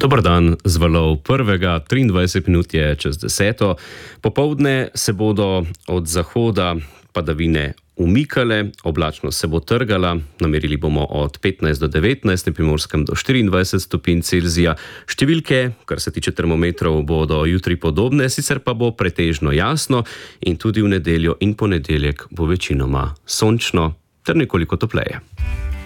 Dober dan z valov prvega, 23 minut je čez 10. Popoldne se bodo od zahoda padavine umikale, oblačnost se bo trgala, namerili bomo od 15 do 19, na Primorskem do 24 stopinj Celzija. Številke, kar se tiče termometrov, bodo jutri podobne, sicer pa bo pretežno jasno in tudi v nedeljo in ponedeljek bo večinoma sončno ter nekoliko topleje.